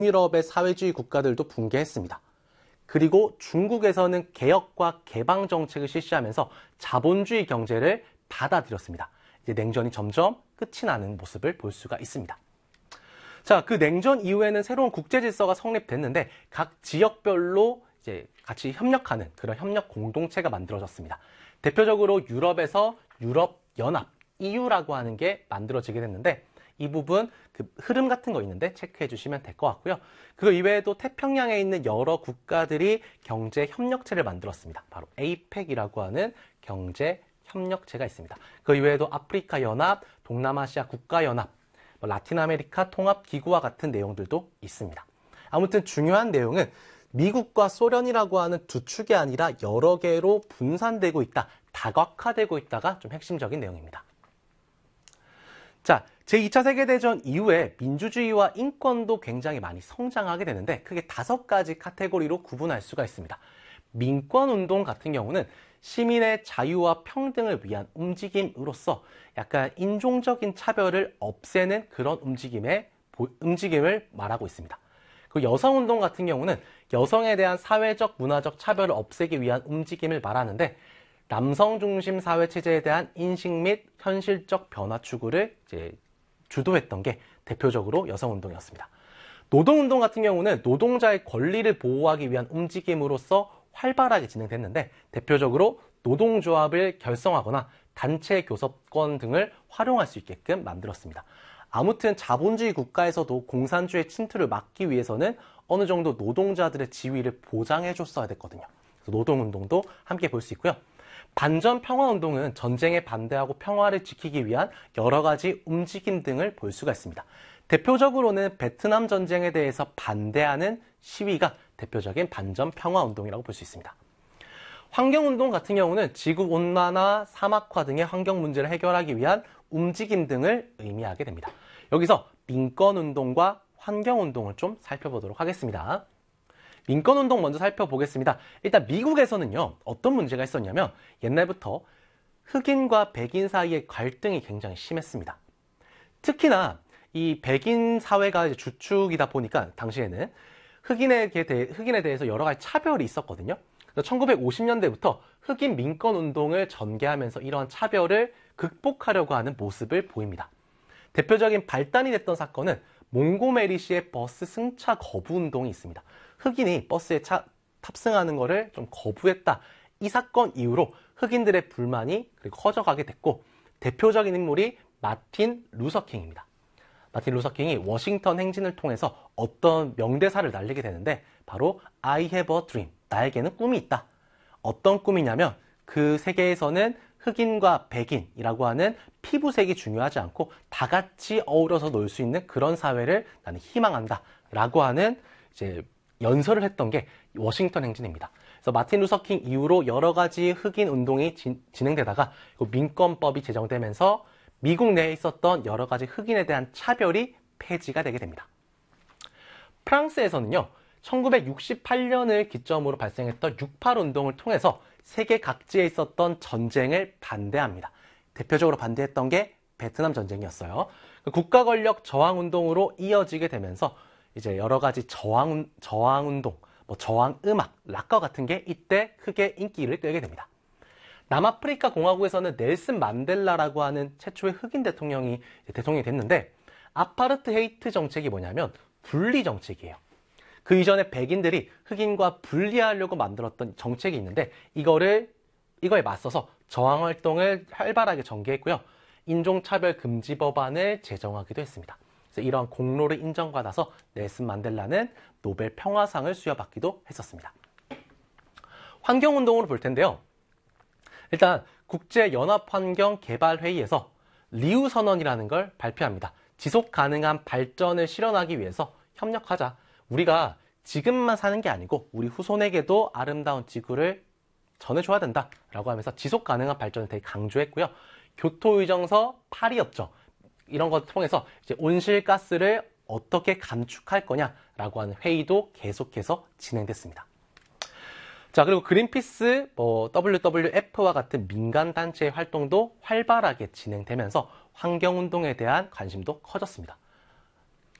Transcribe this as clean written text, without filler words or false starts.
유럽의 사회주의 국가들도 붕괴했습니다. 그리고 중국에서는 개혁과 개방 정책을 실시하면서 자본주의 경제를 받아들였습니다. 이제 냉전이 점점 끝이 나는 모습을 볼 수가 있습니다. 자, 그 냉전 이후에는 새로운 국제 질서가 성립됐는데 각 지역별로 이제 같이 협력하는 그런 협력 공동체가 만들어졌습니다. 대표적으로 유럽에서 유럽연합, EU라고 하는 게 만들어지게 됐는데 이 부분 그 흐름 같은 거 있는데 체크해 주시면 될 것 같고요. 그 이외에도 태평양에 있는 여러 국가들이 경제 협력체를 만들었습니다. 바로 APEC이라고 하는 경제 협력체가 있습니다. 그 이외에도 아프리카 연합, 동남아시아 국가연합, 라틴 아메리카 통합기구와 같은 내용들도 있습니다. 아무튼 중요한 내용은 미국과 소련이라고 하는 두 축이 아니라 여러 개로 분산되고 있다, 다각화되고 있다가 좀 핵심적인 내용입니다. 자, 제2차 세계대전 이후에 민주주의와 인권도 굉장히 많이 성장하게 되는데 크게 5가지 카테고리로 구분할 수가 있습니다. 민권운동 같은 경우는 시민의 자유와 평등을 위한 움직임으로서 약간 인종적인 차별을 없애는 그런 움직임을 말하고 있습니다. 그 여성운동 같은 경우는 여성에 대한 사회적, 문화적 차별을 없애기 위한 움직임을 말하는데 남성 중심 사회 체제에 대한 인식 및 현실적 변화 추구를 이제 주도했던 게 대표적으로 여성운동이었습니다. 노동운동 같은 경우는 노동자의 권리를 보호하기 위한 움직임으로서 활발하게 진행됐는데 대표적으로 노동조합을 결성하거나 단체 교섭권 등을 활용할 수 있게끔 만들었습니다. 아무튼 자본주의 국가에서도 공산주의 침투를 막기 위해서는 어느 정도 노동자들의 지위를 보장해 줬어야 됐거든요. 그래서 노동운동도 함께 볼 수 있고요. 반전 평화운동은 전쟁에 반대하고 평화를 지키기 위한 여러 가지 움직임 등을 볼 수가 있습니다. 대표적으로는 베트남 전쟁에 대해서 반대하는 시위가 대표적인 반전 평화운동이라고 볼 수 있습니다. 환경운동 같은 경우는 지구온난화, 사막화 등의 환경 문제를 해결하기 위한 움직임 등을 의미하게 됩니다. 여기서 민권운동과 환경운동을 좀 살펴보도록 하겠습니다. 민권운동 먼저 살펴보겠습니다. 일단 미국에서는요, 어떤 문제가 있었냐면 옛날부터 흑인과 백인 사이의 갈등이 굉장히 심했습니다. 특히나 이 백인 사회가 이제 주축이다 보니까 당시에는 흑인에 대해서 여러 가지 차별이 있었거든요. 1950년대부터 흑인 민권운동을 전개하면서 이러한 차별을 극복하려고 하는 모습을 보입니다. 대표적인 발단이 됐던 사건은 몽고메리시의 버스 승차 거부 운동이 있습니다. 흑인이 버스에 탑승하는 것을 좀 거부했다. 이 사건 이후로 흑인들의 불만이 커져가게 됐고 대표적인 인물이 마틴 루서킹입니다. 마틴 루서킹이 워싱턴 행진을 통해서 어떤 명대사를 날리게 되는데 바로 I have a dream, 나에게는 꿈이 있다. 어떤 꿈이냐면 그 세계에서는 흑인과 백인이라고 하는 피부색이 중요하지 않고 다 같이 어우러서 놀 수 있는 그런 사회를 나는 희망한다 라고 하는 이제 연설을 했던 게 워싱턴 행진입니다. 그래서 마틴 루서킹 이후로 여러 가지 흑인 운동이 진행되다가 민권법이 제정되면서 미국 내에 있었던 여러 가지 흑인에 대한 차별이 폐지가 되게 됩니다. 프랑스에서는요, 1968년을 기점으로 발생했던 68 운동을 통해서 세계 각지에 있었던 전쟁을 반대합니다. 대표적으로 반대했던 게 베트남 전쟁이었어요. 국가 권력 저항 운동으로 이어지게 되면서 이제 여러 가지 저항 운동, 저항 음악, 락과 같은 게 이때 크게 인기를 끌게 됩니다. 남아프리카 공화국에서는 넬슨 만델라라고 하는 최초의 흑인 대통령이 됐는데 아파르트헤이트 정책이 뭐냐면 분리 정책이에요. 그 이전에 백인들이 흑인과 분리하려고 만들었던 정책이 있는데 이거에 맞서서 저항 활동을 활발하게 전개했고요. 인종차별 금지 법안을 제정하기도 했습니다. 그래서 이러한 공로를 인정받아서 넬슨 만델라는 노벨 평화상을 수여받기도 했었습니다. 환경운동으로 볼 텐데요. 일단 국제연합환경개발회의에서 리우 선언이라는 걸 발표합니다. 지속 가능한 발전을 실현하기 위해서 협력하자. 우리가 지금만 사는 게 아니고 우리 후손에게도 아름다운 지구를 전해줘야 된다라고 하면서 지속 가능한 발전을 되게 강조했고요. 교토의정서 파리협정 이런 것을 통해서 이제 온실가스를 어떻게 감축할 거냐라고 하는 회의도 계속해서 진행됐습니다. 자, 그리고 그린피스, WWF와 같은 민간단체의 활동도 활발하게 진행되면서 환경운동에 대한 관심도 커졌습니다.